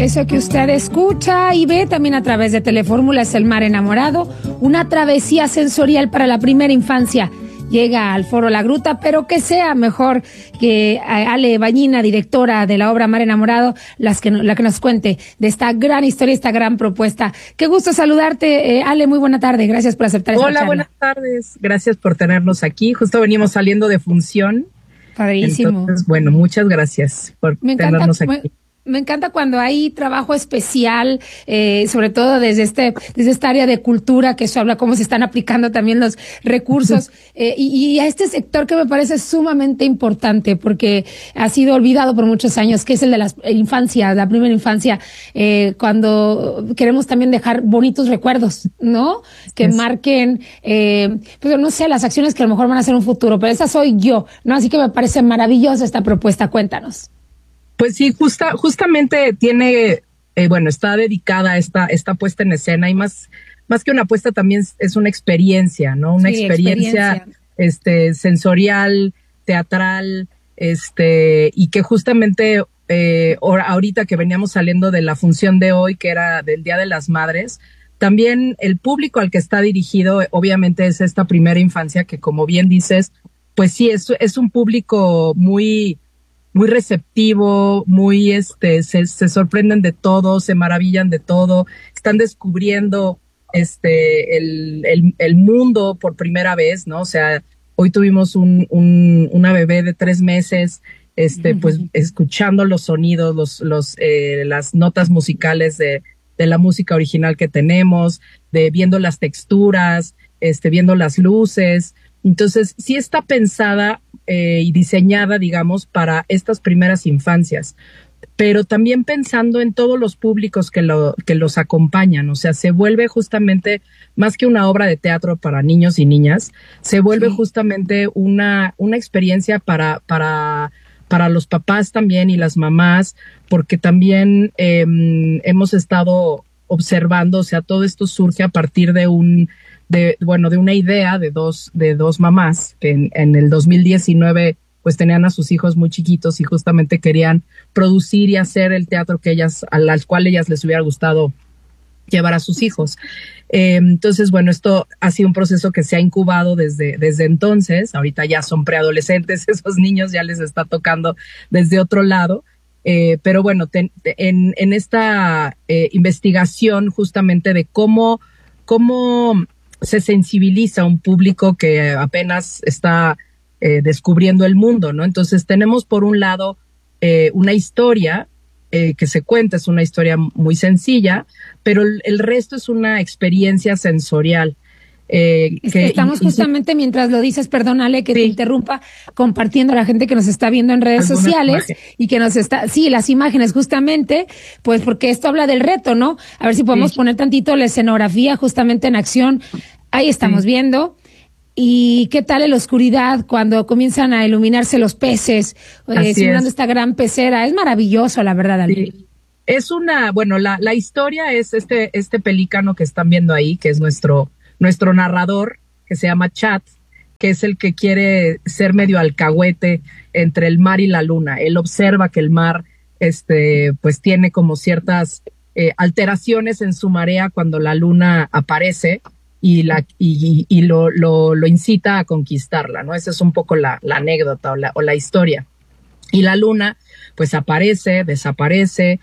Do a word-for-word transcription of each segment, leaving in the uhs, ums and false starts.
Eso que usted escucha y ve también a través de Telefórmula es El Mar Enamorado, una travesía sensorial para la primera infancia. Llega al Foro La Gruta, pero que sea mejor que Ale Bañina, directora de la obra Mar Enamorado, las que, la que nos cuente de esta gran historia, esta gran propuesta. Qué gusto saludarte, eh, Ale, muy buena tarde, gracias por aceptar esta Hola, charla. buenas tardes, gracias por tenernos aquí, justo venimos saliendo de función. Padrísimo. Entonces, bueno, muchas gracias por Me encanta, tenernos aquí. Me... Me encanta cuando hay trabajo especial, eh, sobre todo desde este, desde esta área de cultura, que eso habla cómo se están aplicando también los recursos, eh, y, y a este sector que me parece sumamente importante, porque ha sido olvidado por muchos años, que es el de la infancia, la primera infancia, eh, cuando queremos también dejar bonitos recuerdos, ¿no? Que es. marquen, eh, pues no sé, las acciones que a lo mejor van a ser un futuro, pero esa soy yo, ¿no? Así que me parece maravillosa esta propuesta, cuéntanos. Pues sí, justa, justamente tiene, eh, bueno, está dedicada a esta, esta puesta en escena y más, más que una puesta también es una experiencia, ¿no? Una sí, experiencia, experiencia, este, sensorial, teatral, este, y que justamente, eh, ahorita que veníamos saliendo de la función de hoy, que era del Día de las Madres, también el público al que está dirigido, obviamente es esta primera infancia que, como bien dices, pues sí, es, es un público muy, muy receptivo, muy este, se, se sorprenden de todo, se maravillan de todo, están descubriendo este el, el, el mundo por primera vez, ¿no? O sea, hoy tuvimos un, un una bebé de tres meses, este, pues escuchando los sonidos, los, los, eh, las notas musicales de, de la música original que tenemos, de viendo las texturas, este, viendo las luces. Entonces, sí está pensada eh, y diseñada, digamos, para estas primeras infancias, pero también pensando en todos los públicos que, lo, que los acompañan. O sea, se vuelve justamente, más que una obra de teatro para niños y niñas, se vuelve sí. justamente una, una experiencia para, para, para los papás también y las mamás, porque también eh, hemos estado observando, o sea, todo esto surge a partir de un de, bueno, de una idea de dos, de dos mamás que en, en el dos mil diecinueve pues tenían a sus hijos muy chiquitos y justamente querían producir y hacer el teatro que ellas, al cual ellas les hubiera gustado llevar a sus hijos. Eh, entonces, bueno, esto ha sido un proceso que se ha incubado desde, desde entonces. Ahorita ya son preadolescentes, esos niños ya les está tocando desde otro lado. Eh, pero bueno, ten, en, en esta eh, investigación justamente de cómo, cómo se sensibiliza un público que apenas está eh, descubriendo el mundo, ¿no? Entonces tenemos por un lado eh, una historia eh, que se cuenta, es una historia muy sencilla, pero el, el resto es una experiencia sensorial. Eh, es que, que estamos y, justamente, y, mientras lo dices, perdónale que sí. te interrumpa, compartiendo a la gente que nos está viendo en redes sociales imágenes. Y que nos está, sí, las imágenes justamente, pues porque esto habla del reto, ¿no? A ver si podemos sí. poner tantito la escenografía justamente en acción. Ahí estamos sí. viendo. ¿Y qué tal en la oscuridad cuando comienzan a iluminarse los peces, eh, simulando esta gran pecera? Es maravilloso, la verdad, Ale. Sí. Es una, bueno, la, la historia es este, este pelícano que están viendo ahí, que es nuestro nuestro narrador, que se llama Chat, que es el que quiere ser medio alcahuete entre el mar y la luna. Él observa que el mar, este, pues tiene como ciertas eh, alteraciones en su marea cuando la luna aparece y la y, y lo, lo, lo incita a conquistarla, ¿no? Esa es un poco la, la anécdota o la, o la historia. Y la luna, pues aparece, desaparece,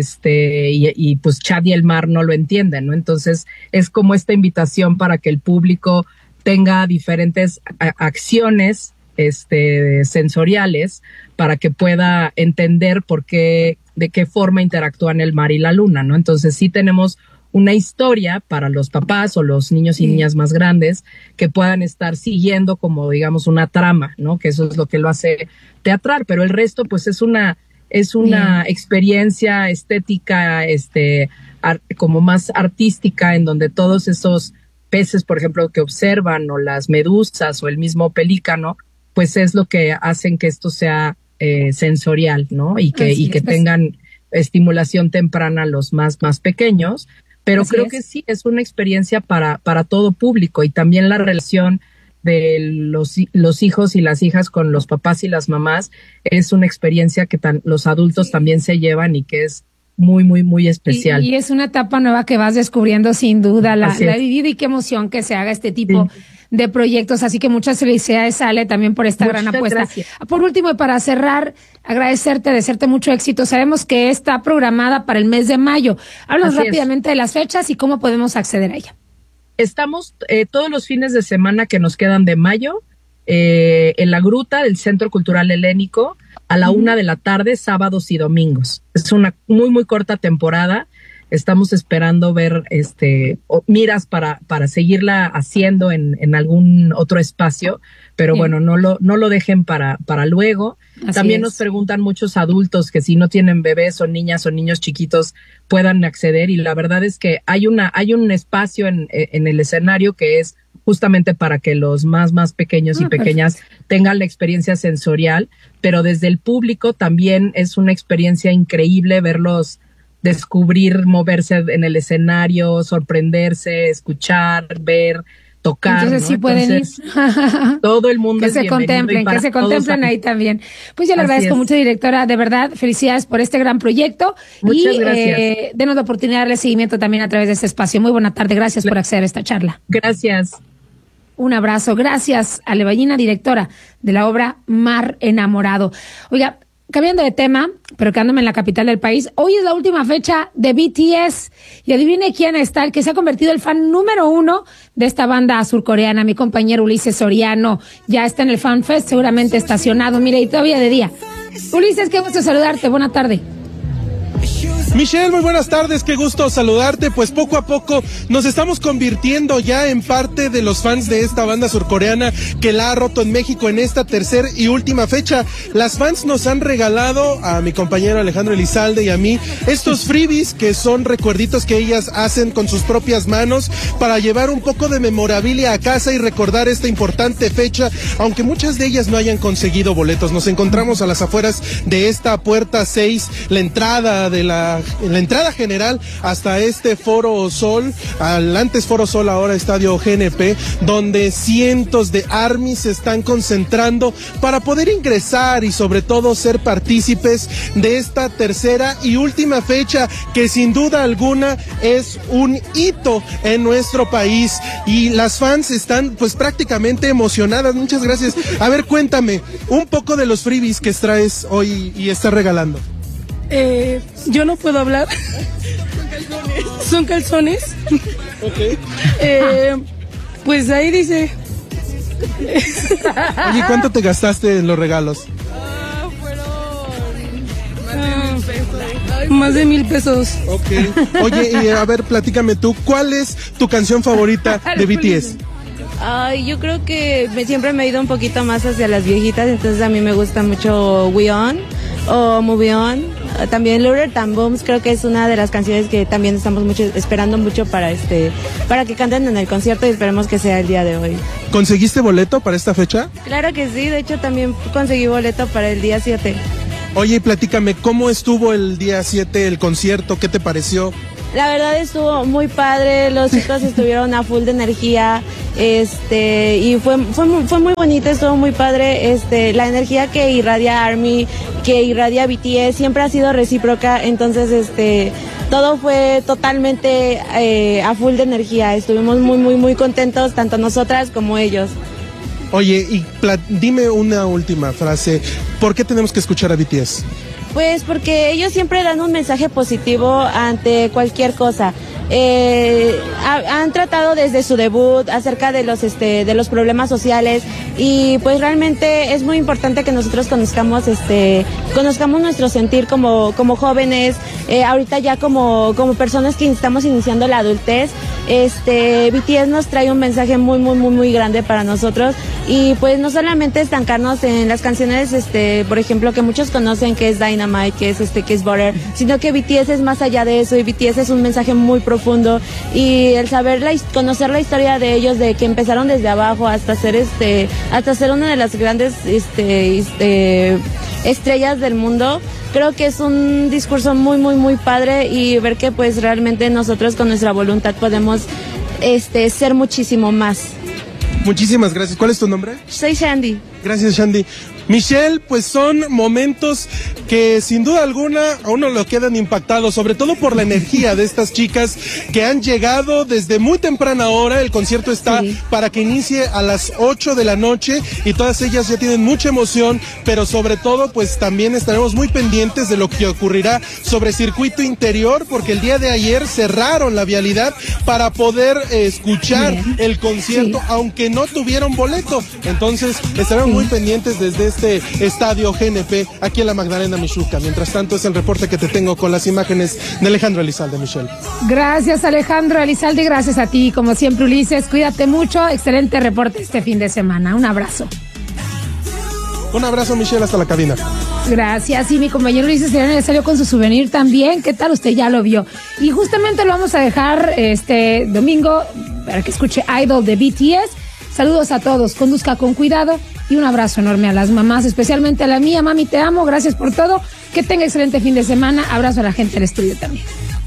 este, y, y pues Chad y el mar no lo entienden, ¿no? Entonces es como esta invitación para que el público tenga diferentes a, acciones, este, sensoriales, para que pueda entender por qué, de qué forma interactúan el mar y la luna, ¿no? Entonces sí tenemos una historia para los papás o los niños y niñas más grandes que puedan estar siguiendo como, digamos, una trama, ¿no? Que eso es lo que lo hace teatral, pero el resto, pues, es una, es una Bien. experiencia estética, este, art, como más artística, en donde todos esos peces, por ejemplo, que observan, o las medusas, o el mismo pelícano, pues es lo que hacen que esto sea eh, sensorial, ¿no? Y que, Así y que es. tengan estimulación temprana los más, más pequeños. Pero Así creo es. que sí, es una experiencia para, para todo público, y también la relación de los, los hijos y las hijas con los papás y las mamás es una experiencia que tan, los adultos sí. también se llevan y que es muy, muy, muy especial. Y, y es una etapa nueva que vas descubriendo sin duda, la, la vida, y qué emoción que se haga este tipo sí. de proyectos. Así que muchas felicidades, Ale, también por esta muchas gran apuesta. Gracias. Por último, y para cerrar, agradecerte, desearte mucho éxito. Sabemos que está programada para el mes de mayo. Háblanos Así rápidamente es. de las fechas y cómo podemos acceder a ella. Estamos eh, todos los fines de semana que nos quedan de mayo eh, en la gruta del Centro Cultural Helénico a la una de la tarde, sábados y domingos. Es una muy, muy corta temporada. Estamos esperando ver este miras para, para seguirla haciendo en, en algún otro espacio, pero Bien. bueno, no lo, no lo dejen para, para luego. Así También es. Nos preguntan muchos adultos que si no tienen bebés o niñas o niños chiquitos puedan acceder, y la verdad es que hay una, hay un espacio en, en el escenario que es justamente para que los más, más pequeños ah, y pequeñas perfecto. tengan la experiencia sensorial, pero desde el público también es una experiencia increíble verlos descubrir, moverse en el escenario, sorprenderse, escuchar, ver, tocar. Entonces ¿no? sí pueden Entonces, ir. Todo el mundo que es se contemplen, que se contemplen ahí también. Pues yo le Así agradezco es. mucho, directora, de verdad, felicidades por este gran proyecto. Muchas y gracias. Eh, denos la oportunidad de darle seguimiento también a través de este espacio. Muy buena tarde, gracias por acceder a esta charla. Gracias. Un abrazo, gracias a Ale Ballina, directora de la obra Mar Enamorado. Oiga, cambiando de tema, pero quedándome en la capital del país, hoy es la última fecha de B T S y adivine quién está, el que se ha convertido el fan número uno de esta banda surcoreana. Mi compañero Ulises Soriano ya está en el Fan Fest, seguramente estacionado, mire, y todavía de día. Ulises, qué gusto saludarte, buena tarde. Michelle, muy buenas tardes, qué gusto saludarte. Pues poco a poco nos estamos convirtiendo ya en parte de los fans de esta banda surcoreana que la ha roto en México en esta tercera y última fecha. Las fans nos han regalado a mi compañero Alejandro Elizalde y a mí estos freebies que son recuerditos que ellas hacen con sus propias manos para llevar un poco de memorabilia a casa y recordar esta importante fecha, aunque muchas de ellas no hayan conseguido boletos. Nos encontramos a las afueras de esta puerta seis, la entrada de la en la entrada general hasta este Foro Sol, al antes Foro Sol, ahora Estadio G N P, donde cientos de ARMYs se están concentrando para poder ingresar y sobre todo ser partícipes de esta tercera y última fecha que sin duda alguna es un hito en nuestro país, y las fans están pues prácticamente emocionadas. Muchas gracias. A ver, cuéntame un poco de los freebies que traes hoy y estás regalando. Eh, yo no puedo hablar. Son calzones. Son calzones. Ok. Eh, pues ahí dice. Oye, ¿cuánto te gastaste en los regalos? Ah, fueron más de mil pesos. Más de mil pesos. Ok. Oye, y a ver, platícame tú, ¿cuál es tu canción favorita de B T S? Ay, yo creo que me, siempre me he ido un poquito más hacia las viejitas, entonces a mí me gusta mucho We On o Move On. También Louder Than Booms creo que es una de las canciones que también estamos mucho esperando mucho para este para que canten en el concierto, y esperemos que sea el día de hoy. ¿Conseguiste boleto para esta fecha? Claro que sí, de hecho también conseguí boleto para el día siete. Oye, platícame, ¿cómo estuvo el día siete el concierto? ¿Qué te pareció? La verdad estuvo muy padre, los chicos estuvieron a full de energía, este, y fue, fue, fue muy bonito, estuvo muy padre, este, la energía que irradia ARMY, que irradia B T S, siempre ha sido recíproca, entonces, este, todo fue totalmente eh, a full de energía, estuvimos muy, muy, muy contentos, tanto nosotras como ellos. Oye, y dime una última frase, ¿por qué tenemos que escuchar a B T S? Pues porque ellos siempre dan un mensaje positivo ante cualquier cosa. Eh, ha, han tratado desde su debut acerca de los este de los problemas sociales, y pues realmente es muy importante que nosotros conozcamos este conozcamos nuestro sentir como como jóvenes, eh, ahorita ya como como personas que estamos iniciando la adultez. Este B T S nos trae un mensaje muy muy muy muy grande para nosotros, y pues no solamente estancarnos en las canciones este por ejemplo que muchos conocen, que es Dynamite, que es este que es Butter, sino que B T S es más allá de eso, y B T S es un mensaje muy profundo, y el saber la, conocer la historia de ellos, de que empezaron desde abajo hasta ser este hasta ser una de las grandes este, este estrellas del mundo. Creo que es un discurso muy muy muy padre, y ver que pues realmente nosotros con nuestra voluntad podemos este ser muchísimo más. Muchísimas gracias. ¿Cuál es tu nombre? Soy Shandy. Gracias, Shandy. Michelle, pues son momentos que sin duda alguna a uno lo quedan impactados, sobre todo por la energía de estas chicas que han llegado desde muy temprana hora. El concierto está sí. para que inicie a las ocho de la noche y todas ellas ya tienen mucha emoción, pero sobre todo pues también estaremos muy pendientes de lo que ocurrirá sobre circuito interior, porque el día de ayer cerraron la vialidad para poder eh, escuchar Bien. el concierto, sí. aunque no tuvieron boleto. Entonces estaremos sí. muy pendientes desde este estadio G N P aquí en la Magdalena Mixhuca. Mientras tanto es el reporte que te tengo con las imágenes de Alejandro Elizalde, Michelle. Gracias, Alejandro Elizalde, gracias a ti, como siempre, Ulises. Cuídate mucho, excelente reporte este fin de semana. Un abrazo. Un abrazo, Michelle, hasta la cabina. Gracias, y mi compañero Ulises Serena salió con su souvenir también. ¿Qué tal? Usted ya lo vio. Y justamente lo vamos a dejar este domingo para que escuche Idol de B T S. Saludos a todos, conduzca con cuidado y un abrazo enorme a las mamás, especialmente a la mía. Mami, te amo, gracias por todo. Que tenga excelente fin de semana. Abrazo a la gente del estudio también.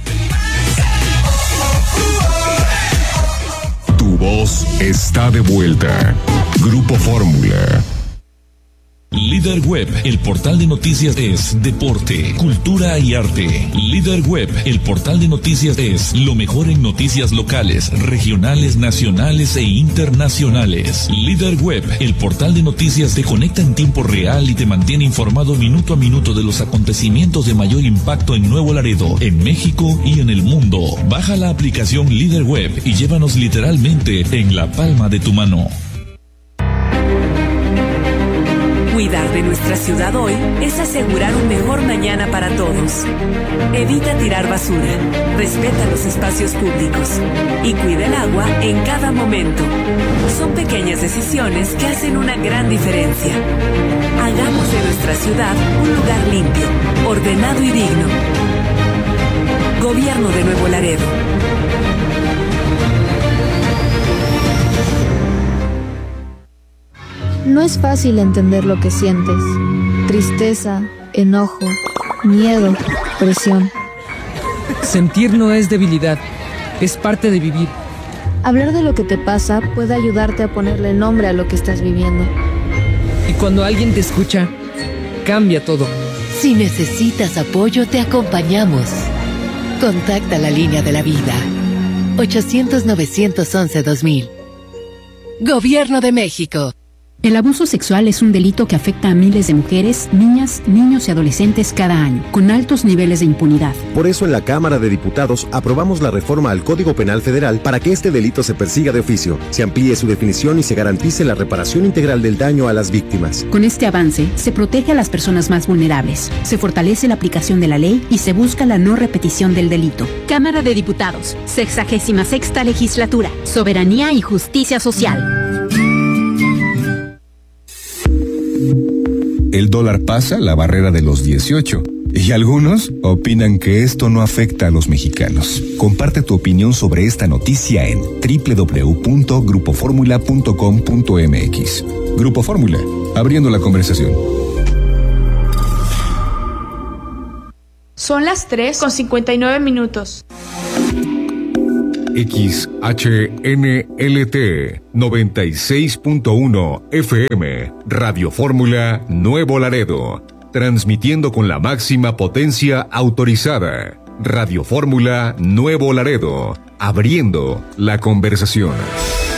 Tu voz está de vuelta. Grupo Fórmula. Líder Web, el portal de noticias es deporte, cultura y arte. Líder Web, el portal de noticias es lo mejor en noticias locales, regionales, nacionales e internacionales. Líder Web, el portal de noticias te conecta en tiempo real y te mantiene informado minuto a minuto de los acontecimientos de mayor impacto en Nuevo Laredo, en México y en el mundo. Baja la aplicación Líder Web y llévanos literalmente en la palma de tu mano. Cuidar de nuestra ciudad hoy es asegurar un mejor mañana para todos. Evita tirar basura, respeta los espacios públicos y cuida el agua en cada momento. Son pequeñas decisiones que hacen una gran diferencia. Hagamos de nuestra ciudad un lugar limpio, ordenado y digno. Gobierno de Nuevo Laredo. No es fácil entender lo que sientes. Tristeza, enojo, miedo, presión. Sentir no es debilidad, es parte de vivir. Hablar de lo que te pasa puede ayudarte a ponerle nombre a lo que estás viviendo. Y cuando alguien te escucha, cambia todo. Si necesitas apoyo, te acompañamos. Contacta la línea de la vida. ochocientos, novecientos once, dos mil. Gobierno de México. El abuso sexual es un delito que afecta a miles de mujeres, niñas, niños y adolescentes cada año, con altos niveles de impunidad. Por eso en la Cámara de Diputados aprobamos la reforma al Código Penal Federal para que este delito se persiga de oficio, se amplíe su definición y se garantice la reparación integral del daño a las víctimas. Con este avance, se protege a las personas más vulnerables, se fortalece la aplicación de la ley y se busca la no repetición del delito. Cámara de Diputados, sexagésima sexta legislatura, soberanía y justicia social. El dólar pasa la barrera de los dieciocho y algunos opinan que esto no afecta a los mexicanos. Comparte tu opinión sobre esta noticia en doble u doble u doble u punto grupo fórmula punto com punto m x. Grupo Fórmula, abriendo la conversación. Son las tres con cincuenta y nueve minutos. X H N L T noventa y seis punto uno F M, Radio Fórmula Nuevo Laredo, transmitiendo con la máxima potencia autorizada. Radio Fórmula Nuevo Laredo, abriendo la conversación.